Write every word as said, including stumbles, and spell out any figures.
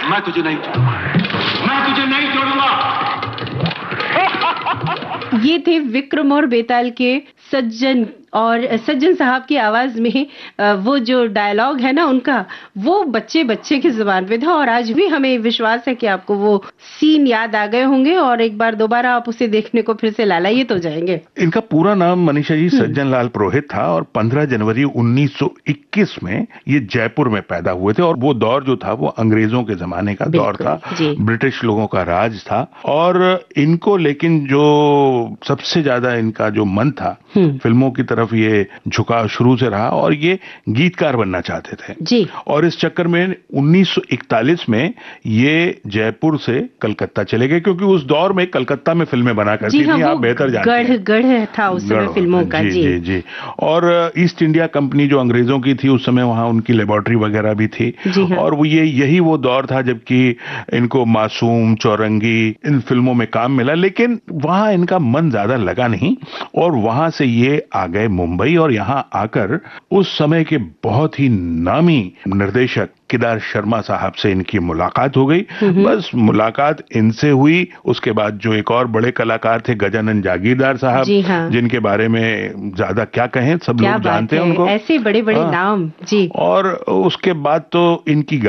मैं तुझे नहीं छोड़ूंगा, मैं तुझे नहीं छोड़ूंगा। ये थे विक्रम और बेताल के सज्जन, और सज्जन साहब की आवाज में वो जो डायलॉग है ना उनका, वो बच्चे बच्चे की जुबान पे था। और आज भी हमें विश्वास है कि आपको वो सीन याद आ गए होंगे और एक बार दोबारा आप उसे देखने को फिर से लालायित हो जाएंगे। इनका पूरा नाम मनीषा जी सज्जन लाल पुरोहित था और पंद्रह जनवरी उन्नीस सौ इक्कीस में ये जयपुर में पैदा हुए थे। और वो दौर जो था वो अंग्रेजों के जमाने का दौर था, ब्रिटिश लोगों का राज था। और इनको लेकिन जो सबसे ज्यादा इनका जो मन था फिल्मों की तरफ ये झुकाव शुरू से रहा और ये गीतकार बनना चाहते थे जी। और इस चक्कर में उन्नीस सौ इकतालीस में ये जयपुर से कलकत्ता चले गए, क्योंकि उस दौर में कलकत्ता में फिल्में बना करती थी, आप बेहतर जानते हैं। गढ़ गढ़ था उस समय फिल्मों का। जी जी जी। और ईस्ट इंडिया कंपनी जो अंग्रेजों की थी उस समय वहां उनकी लेबोरेटरी वगैरह भी थी। और वो ये यही वो दौर था जबकि इनको मासूम, चौरंगी इन फिल्मों में काम मिला, लेकिन वहां इनका मन ज्यादा लगा नहीं और वहां से ये आ गए मुंबई। और यहां आकर उस समय के बहुत ही नामी निर्देशक केदार शर्मा साहब से इनकी मुलाकात हो गई। बस मुलाकात इनसे हुई, उसके बाद जो एक और बड़े कलाकार थे गजानन जागीरदार साहब, हाँ। जिनके बारे में ज्यादा क्या कहें, सब लोग जानते हैं उनको, ऐसे बड़े बड़े नाम जी। और उसके बाद तो इनकी